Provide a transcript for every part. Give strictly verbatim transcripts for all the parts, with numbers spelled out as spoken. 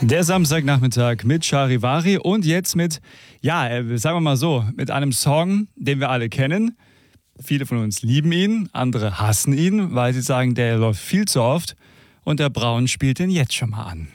Der Samstagnachmittag mit Charivari und jetzt mit, ja, äh, sagen wir mal so, mit einem Song, den wir alle kennen. Viele von uns lieben ihn, andere hassen ihn, weil sie sagen, der läuft viel zu oft. Und der Braun spielt den jetzt schon mal an.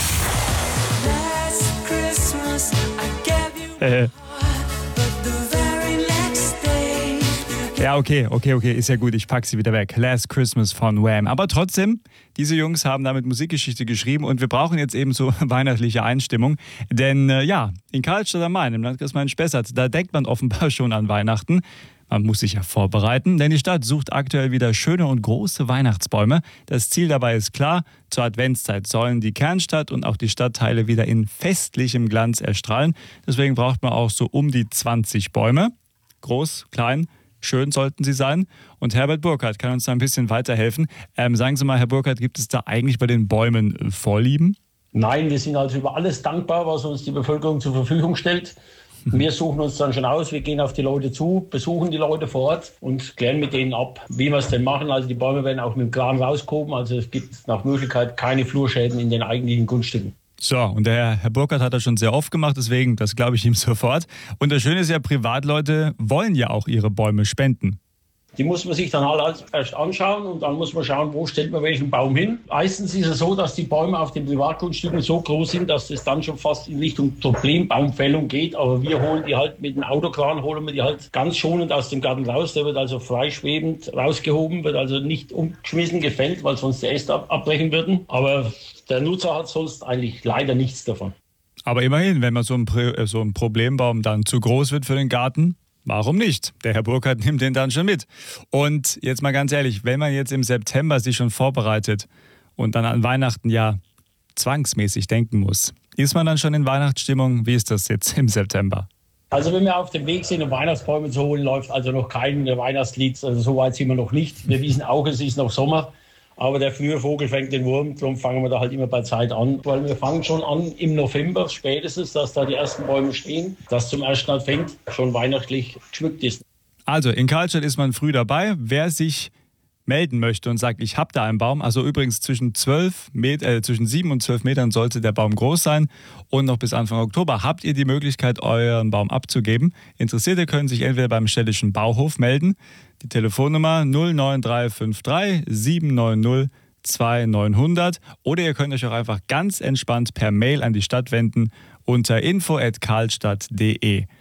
Last Christmas I gave you Äh, but the very next day ja, okay, okay, okay, ist ja gut, ich pack sie wieder weg. Last Christmas von Wham. Aber trotzdem, diese Jungs haben damit Musikgeschichte geschrieben und wir brauchen jetzt eben so weihnachtliche Einstimmung. Denn äh, ja, in Karlstadt am Main, im Landkreis Main-Spessart, da denkt man offenbar schon an Weihnachten. Man muss sich ja vorbereiten, denn die Stadt sucht aktuell wieder schöne und große Weihnachtsbäume. Das Ziel dabei ist klar, zur Adventszeit sollen die Kernstadt und auch die Stadtteile wieder in festlichem Glanz erstrahlen. Deswegen braucht man auch so um die zwanzig Bäume. Groß, klein, schön sollten sie sein. Und Herbert Burkhardt kann uns da ein bisschen weiterhelfen. Ähm, sagen Sie mal, Herr Burkhardt, gibt es da eigentlich bei den Bäumen äh, Vorlieben? Nein, wir sind also über alles dankbar, was uns die Bevölkerung zur Verfügung stellt. Wir suchen uns dann schon aus, wir gehen auf die Leute zu, besuchen die Leute vor Ort und klären mit denen ab, wie wir es denn machen. Also die Bäume werden auch mit dem Kran rausgehoben, also es gibt nach Möglichkeit keine Flurschäden in den eigentlichen Grundstücken. So, und der Herr, Herr Burkhardt hat das schon sehr oft gemacht, deswegen, das glaube ich ihm sofort. Und das Schöne ist ja, Privatleute wollen ja auch ihre Bäume spenden. Die muss man sich dann halt erst anschauen und dann muss man schauen, wo stellt man welchen Baum hin. Meistens ist es so, dass die Bäume auf den Privatgrundstücken so groß sind, dass es dann schon fast in Richtung Problembaumfällung geht. Aber wir holen die halt mit dem Autokran, holen wir die halt ganz schonend aus dem Garten raus. Der wird also freischwebend rausgehoben, wird also nicht umgeschmissen, gefällt, weil sonst die Äste ab abbrechen würden. Aber der Nutzer hat sonst eigentlich leider nichts davon. Aber immerhin, wenn man so ein, Pro- so ein Problembaum dann zu groß wird für den Garten, warum nicht? Der Herr Burkhardt nimmt den dann schon mit. Und jetzt mal ganz ehrlich, wenn man jetzt im September sich schon vorbereitet und dann an Weihnachten ja zwangsmäßig denken muss, ist man dann schon in Weihnachtsstimmung? Wie ist das jetzt im September? Also wenn wir auf dem Weg sind, um Weihnachtsbäume zu holen, läuft also noch kein Weihnachtslied. Also so weit sind wir noch nicht. Wir wissen auch, es ist noch Sommer. Aber der frühe Vogel fängt den Wurm, darum fangen wir da halt immer bei Zeit an. Weil wir fangen schon an im November spätestens, dass da die ersten Bäume stehen, dass zum ersten Advent schon weihnachtlich geschmückt ist. Also in Karlstadt ist man früh dabei. Wer sich melden möchte und sagt, ich habe da einen Baum, also übrigens zwischen, zwölf Met- äh, zwischen sieben und zwölf Metern sollte der Baum groß sein und noch bis Anfang Oktober habt ihr die Möglichkeit, euren Baum abzugeben. Interessierte können sich entweder beim städtischen Bauhof melden, die Telefonnummer null neun drei fünf drei sieben neun null zwei neun null null oder ihr könnt euch auch einfach ganz entspannt per Mail an die Stadt wenden unter info at karlstadt punkt de.